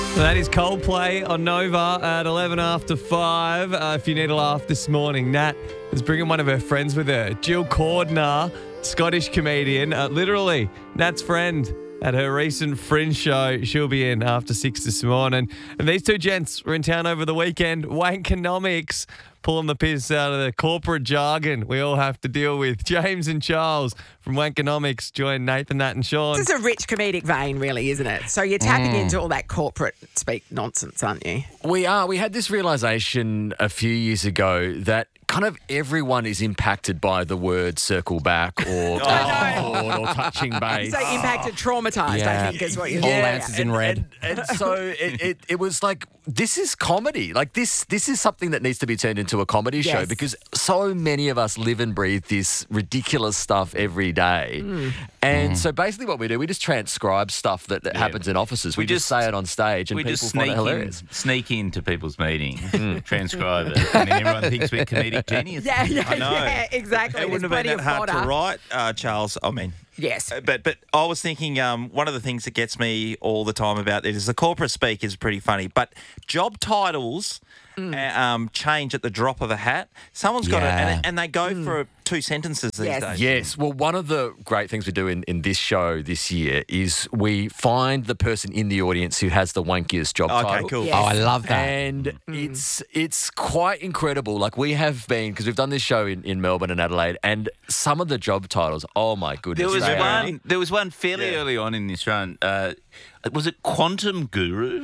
That is Coldplay on Nova at 11 after 5. If you need a laugh this morning, Nat is bringing one of her friends with her. Jill Cordner, Scottish comedian, literally Nat's friend at her recent Fringe show. She'll be in after 6 this morning. And these two gents were in town over the weekend. Wankonomics, pulling the piss out of the corporate jargon we all have to deal with. James and Charles from Wankonomics join Nathan, Nat and Sean. This is a rich comedic vein, really, isn't it? So you're tapping into all that corporate speak nonsense, aren't you? We are. We had this realisation a few years ago that kind of everyone is impacted by the word circle back or touching base. So impacted, traumatised, I think is what you're All saying. answers in red. And so it was like, this is comedy. Like this is something that needs to be turned into a comedy show Yes. because so many of us live and breathe this ridiculous stuff every day. And so basically what we do, we just transcribe stuff that happens in offices. We just say it on stage and We people just find it hilarious. sneak into people's meetings, transcribe it, and then everyone thinks we're comedic geniuses. Yeah, I know. yeah, exactly. It wouldn't There's have been plenty that of hard fodder. to write, Charles. I mean, Yes. but I was thinking one of the things that gets me all the time about it is the corporate speak is pretty funny, but job titles change at the drop of a hat. Someone's got it, and they go for 2 sentences these Yes. days. Yes. Well, one of the great things we do in this show this year is we find the person in the audience who has the wankiest job Okay, title. cool. Yes. Oh, I love that. And it's quite incredible. Like we have been, because we've done this show in Melbourne and Adelaide, and some of the job titles, oh my goodness. There was one fairly early on in this run. Was it Quantum Guru?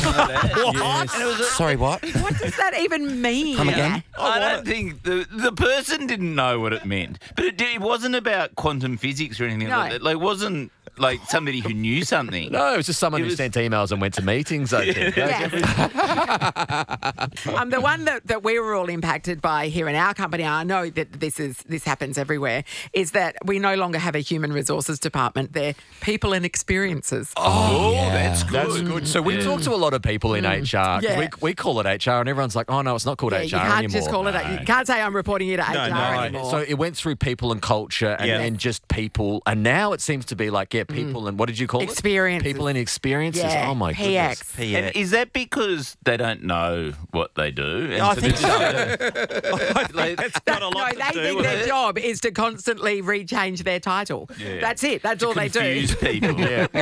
Sorry, what? What does that even mean? Come again? I don't think the person didn't know what it meant, but it wasn't about quantum physics or anything like that. Like, it wasn't like somebody who knew something. No, it was just someone who sent emails and went to meetings, I think. The one that we were all impacted by here in our company, I know that this happens everywhere, is that we no longer have a human resources department. They're people and experiences. That's good. That's good. So we talk to a lot of people in HR. 'Cause Yeah. we call it HR, and everyone's like, "Oh no, it's not called Yeah, HR you can't anymore." just call it. You can't say I'm reporting you to HR no. anymore. So it went through people and culture, and Yeah. then just people, and now it seems to be like people and what did you call Experiences. it? People and experiences. Yeah, Oh my PX. goodness. And is that because they don't know what they do? And I so think they're so. just- like, It's got a lot they to do think with their it. job is to constantly rechange their title. That's it. That's all they do. confuse people.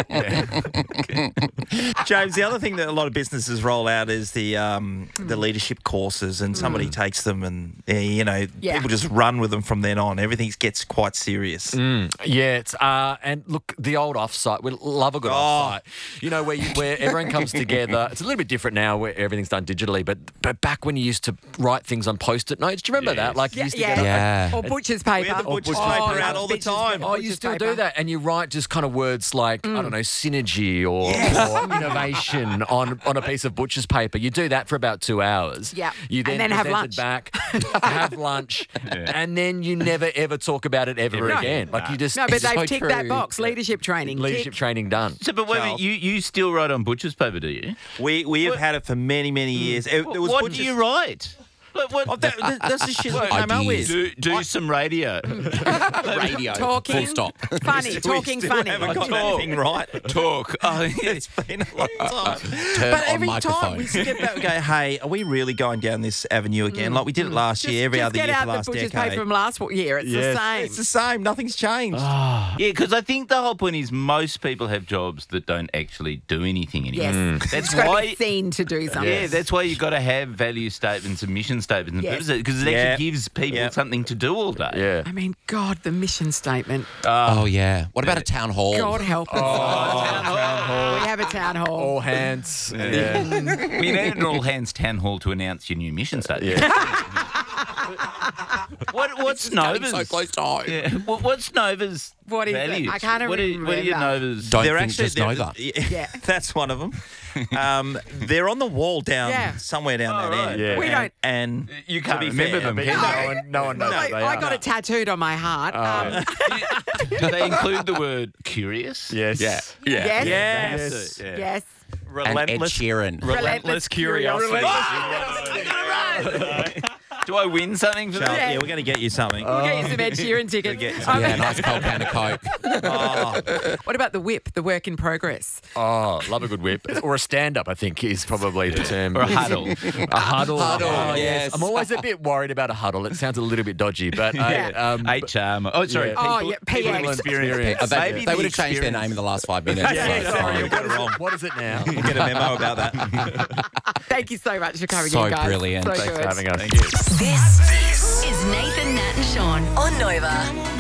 James, the other thing that a lot of businesses roll out is the leadership courses, and somebody takes them, and people just run with them from then on. Everything gets quite serious. Yeah, it's, and look, the old offsite. We love a good offsite. You know, where everyone comes together. It's a little bit different now, where everything's done digitally. But back when you used to write things on post-it notes, do you remember that? Like you used to get Yeah. Or butcher's paper. We had the butcher's Oh, paper yeah, out all the butcher's time. paper, Oh, you butcher's still paper. do that, and you write just kind of words like I don't know, synergy or innovation on a piece of butcher's paper. You do that for about 2 hours. Yeah. You And then then have present it lunch. back, have lunch, and then you never ever talk about it ever again. Like you just No, but they've so ticked that true. box. Leadership training. leadership Tick. training done. So, but wait a minute, you still write on butcher's paper, do you? We have had it for many, many years. It was What butcher's- do you write? Like, what? Oh, that's the shit we came up with. Do some radio. Radio. Talking. Full stop. Funny. Talking we still funny. haven't got anything right. Talk. Oh, yeah. It's been a long time. Turn But on every microphone. time we step back and go, hey, are we really going down this avenue again? Like we did it last year, every Just other get year out for the last butcher's decade. paper from last year. It's the same. It's the same. Nothing's changed. Yeah, because I think the whole point is most people have jobs that don't actually do anything anymore. Yes. That's It's got to why. be seen to do something. Yeah, that's why you've got to have value statements and mission statements and Yes. purposes, because it actually gives people something to do all day. Yeah. I mean, God, the mission statement. Oh, yeah. What about a town hall? God help us. We have a town hall. All hands. Yeah. We need an all-hands town hall to announce your new mission statement. What's Getting Nova's? so close to home. Yeah. What's Nova's What is it? values? I can't What are remember. your Nova's? Don't They're think actually just Nova. Yeah. That's one of them. They're on the wall down somewhere down that right. end. Yeah. We don't- And You to can't be remember fair, them, but- can you? No one knows. I, they I are. got it tattooed on my heart. Do they include the word curious? Yes. Yeah. Yes. Yes. Yeah. Yes. And Ed Relentless, Sheeran. relentless curiosity. I got it right. Do I win something for Charles, that? yeah, we're going to get you something. We'll get you some Ed Sheeran tickets. Get you some- Yeah, nice cold can of Coke. What about the whip, the work in progress? Oh, love a good whip. Or a stand-up, I think, is probably the term. Or a huddle. A huddle. Huddle, Oh, yes. I'm always a bit worried about a huddle. It sounds a little bit dodgy, but HR. Oh, sorry. Yeah. Oh, People- yeah, people PX. experience. Maybe They the would have changed their name in the last 5 minutes. Yeah, sorry. you got it wrong. What is it now? We'll get a memo about that. Thank you so much for coming So in, guys. brilliant. So Thanks good. for having us. This is Nathan, Nat and Sean on Nova.